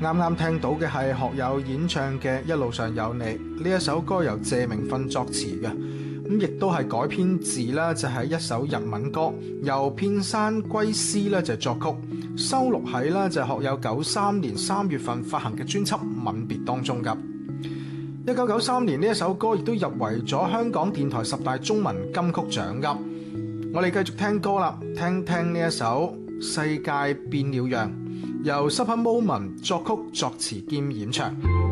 啱啱聽到嘅係學友演唱嘅《一路上有你》，呢一首歌由謝明訓作詞嘅，咁亦都係改編自啦，就係一首日文歌，由片山圭司咧就作曲，收錄喺啦就係學友93年3月份發行嘅專輯《吻別》當中噶。1993年呢一首歌亦都入圍咗香港電台10大中文金曲獎噶。我哋繼續聽歌啦，聽聽呢一首《世界變了樣》，由 Supper Moment 作曲作詞兼演唱。